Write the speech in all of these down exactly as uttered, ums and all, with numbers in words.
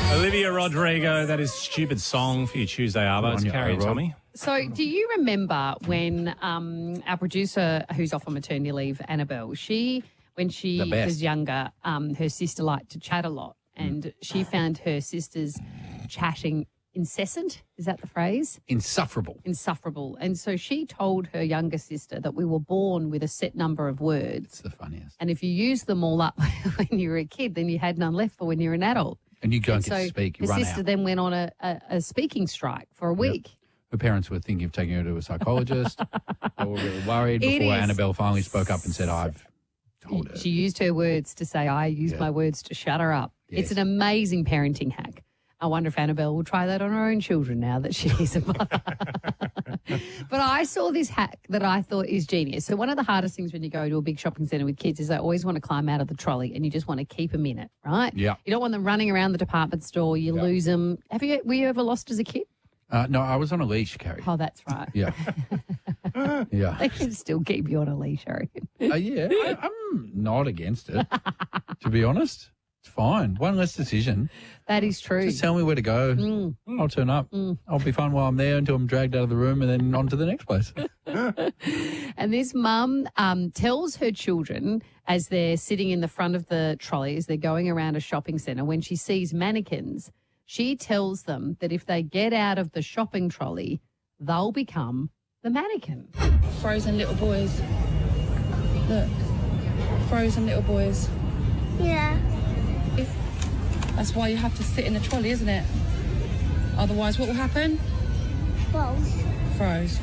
Olivia Rodrigo, that is Stupid Song for your Tuesday Arvo. Good on Carrie you, and Rob. Tommy. So do you remember when um, our producer, who's off on maternity leave, Annabelle, she, when she The best. was younger, um, her sister liked to chat a lot, and she found her sister's chatting incessant. Is that the phrase? Insufferable. Insufferable. And so she told her younger sister that we were born with a set number of words, It's the funniest. and if you used them all up when you were a kid, then you had none left for when you're an adult. And you don't And get so to speak. You the run sister out. then went on a, a, a speaking strike for a week. Her parents were thinking of taking her to a psychologist. They were really worried It before is Annabelle finally spoke up and said, I've told her. She used her words to say, I used Yeah. my words to shut her up. Yes. It's an amazing parenting hack. I wonder if Annabelle will try that on her own children now that she is a mother. But I saw this hack that I thought is genius. So one of the hardest things when you go to a big shopping centre with kids is they always want to climb out of the trolley and you just want to keep them in it, right? Yeah. You don't want them running around the department store. You Yeah. lose them. Have you, were you ever lost as a kid? Uh, no, I was on a leash, Carrie. Oh, that's right. Yeah. yeah. They can still keep you on a leash, I reckon. Uh, yeah, I, I'm not against it, to be honest. It's fine. One less decision. That is true. Just tell me where to go. Mm. I'll turn up. I'll be fun while I'm there until I'm dragged out of the room and then on to the next place. And this mum um, tells her children as they're sitting in the front of the trolley, as they're going around a shopping centre, when she sees mannequins, she tells them that if they get out of the shopping trolley, they'll become the mannequin. Frozen little boys. Look. Frozen little boys. Yeah. That's why you have to sit in the trolley, isn't it? Otherwise, what will happen? False. Froze.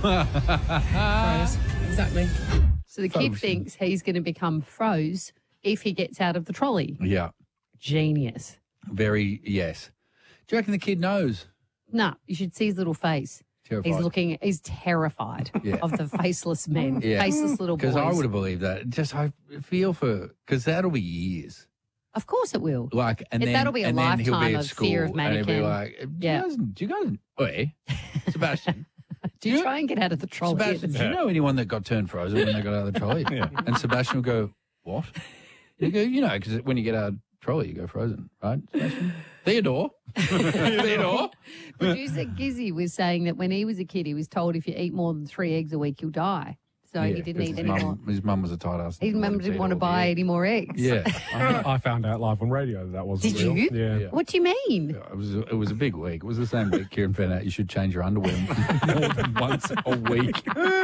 Froze. Exactly. So the kid Frozen. thinks he's going to become froze if he gets out of the trolley. Yeah. Genius. Very, yes. Do you reckon the kid knows? No, you should see his little face. Terrified. He's looking, he's terrified Yeah. of the faceless men, Yeah. faceless little boys. Because I would have believed that. Just, I feel for, because that'll be years. Of course it will. Like, and If then, that'll be a and then he'll lifetime be at of school fear of and he'll be mannequin. like, do Yeah. you guys, do you guys, oi, Sebastian, Do you Yeah. try and get out of the trolley? Sebastian, do you know anyone that got turned frozen when they got out of the trolley? Yeah. And Sebastian will go, what? You go, you know, because when you get out of the trolley, you go frozen, right, Sebastian? Theodore. Theodore. Producer Gizzy was saying that when he was a kid, he was told if you eat more than three eggs a week, you'll die. So Yeah, he didn't 'cause eat his any mum- more. His mum was a tight ass. His mum didn't want to buy any more eggs. Yeah. I, I found out live on radio that, that wasn't Did real. you? Yeah. Yeah. What do you mean? Yeah, It was, it was a big week. It was the same week Kieran found out you should change your underwear more than once a week.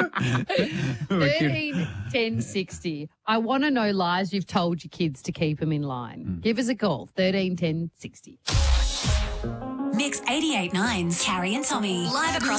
thirteen ten sixty. I want to know lies you've told your kids to keep them in line. Give us a call, thirteen ten sixty. Mix eighty-eight point nine's Carrie and Tommy. Live across